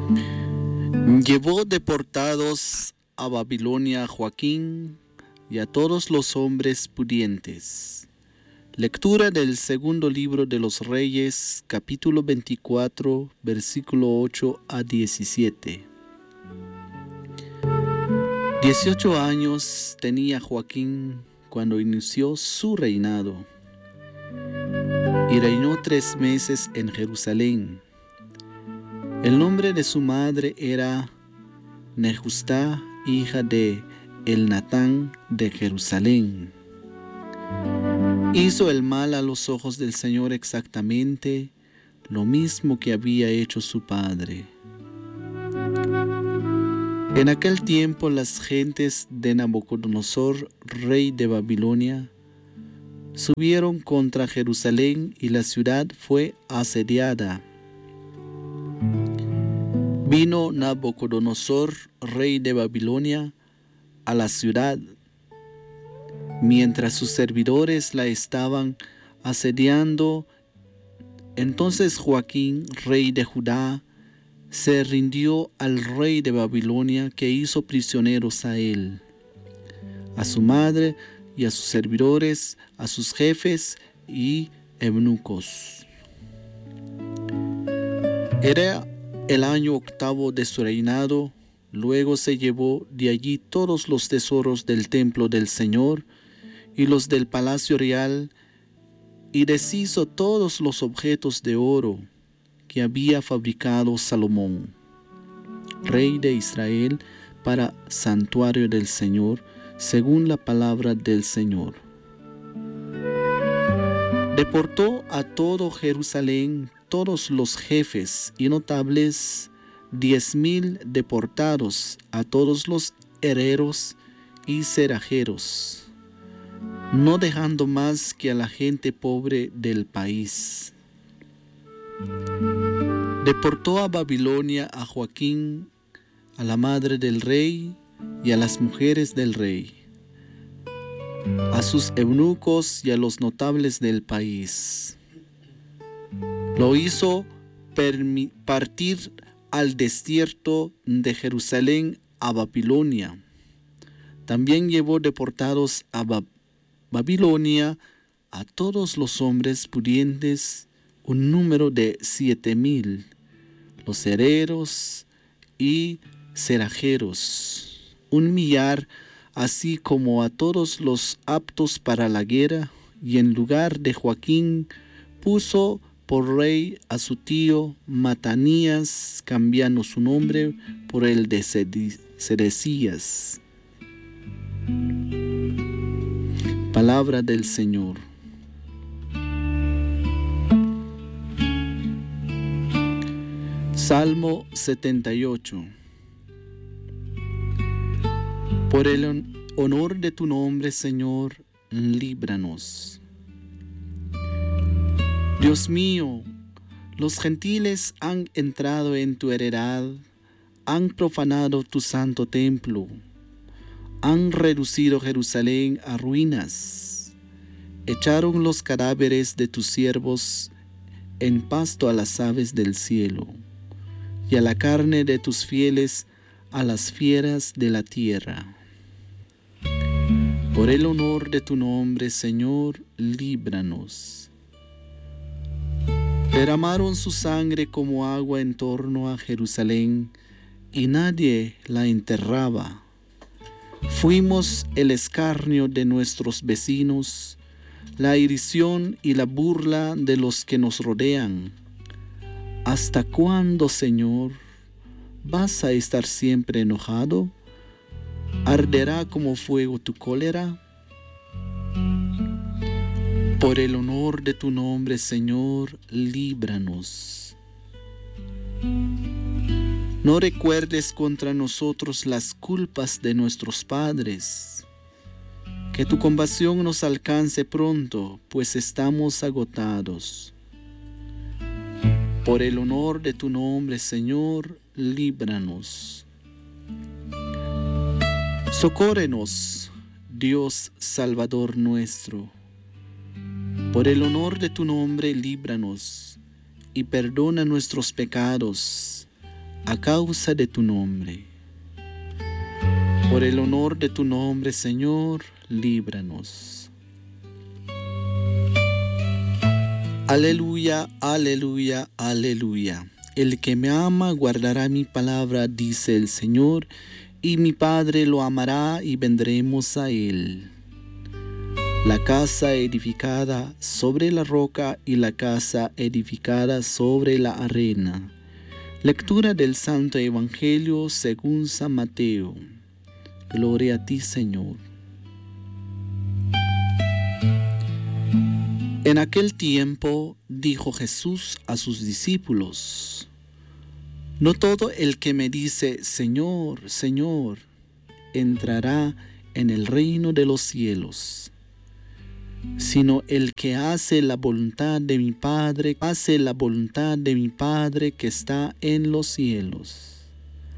Llevó deportados a Babilonia a Joaquín y a todos los hombres pudientes. Lectura del segundo libro de los Reyes, capítulo 24, versículo 8 a 17. 18 años tenía Joaquín cuando inició su reinado y reinó 3 meses en Jerusalén. El nombre de su madre era Nehustá, hija de Elnatán de Jerusalén. Hizo el mal a los ojos del Señor exactamente lo mismo que había hecho su padre. En aquel tiempo las gentes de Nabucodonosor, rey de Babilonia, subieron contra Jerusalén y la ciudad fue asediada. Vino Nabucodonosor, rey de Babilonia, a la ciudad, mientras sus servidores la estaban asediando. Entonces Joaquín, rey de Judá, se rindió al rey de Babilonia, que hizo prisioneros a él, a su madre y a sus servidores, a sus jefes y eunucos. Era el año 8 de su reinado. Luego se llevó de allí todos los tesoros del templo del Señor y los del palacio real, y deshizo todos los objetos de oro que había fabricado Salomón, rey de Israel, para santuario del Señor, según la palabra del Señor. Deportó a todo Jerusalén todos los jefes y notables, 10,000 deportados, a todos los herreros y cerrajeros, no dejando más que a la gente pobre del país. Deportó a Babilonia a Joaquín, a la madre del rey y a las mujeres del rey, a sus eunucos y a los notables del país. Lo hizo partir al desierto de Jerusalén a Babilonia. También llevó deportados a Babilonia a todos los hombres pudientes, un número de 7,000, los herreros y cerrajeros, 1,000,000, así como a todos los aptos para la guerra, y en lugar de Joaquín puso por rey a su tío Matanías, cambiando su nombre por el de Sedecías. Palabra del Señor. Salmo 78. Por el honor de tu nombre, Señor, líbranos. Dios mío, los gentiles han entrado en tu heredad, han profanado tu santo templo, han reducido Jerusalén a ruinas, echaron los cadáveres de tus siervos en pasto a las aves del cielo, y a la carne de tus fieles a las fieras de la tierra. Por el honor de tu nombre, Señor, líbranos. Derramaron su sangre como agua en torno a Jerusalén, y nadie la enterraba. Fuimos el escarnio de nuestros vecinos, la irrisión y la burla de los que nos rodean. ¿Hasta cuándo, Señor? ¿Vas a estar siempre enojado? ¿Arderá como fuego tu cólera? Por el honor de tu nombre, Señor, líbranos. No recuerdes contra nosotros las culpas de nuestros padres. Que tu compasión nos alcance pronto, pues estamos agotados. Por el honor de tu nombre, Señor, líbranos. Socórrenos, Dios Salvador nuestro. Por el honor de tu nombre, líbranos y perdona nuestros pecados. a causa de tu nombre. Por el honor de tu nombre, Señor, líbranos. Aleluya, aleluya, aleluya. El que me ama guardará mi palabra, dice el Señor, y mi Padre lo amará y vendremos a él. La casa edificada sobre la roca y la casa edificada sobre la arena. Lectura del Santo Evangelio según San Mateo. Gloria a ti, Señor. En aquel tiempo dijo Jesús a sus discípulos: no todo el que me dice, Señor, Señor, entrará en el reino de los cielos, sino el que hace la voluntad de mi Padre, que está en los cielos.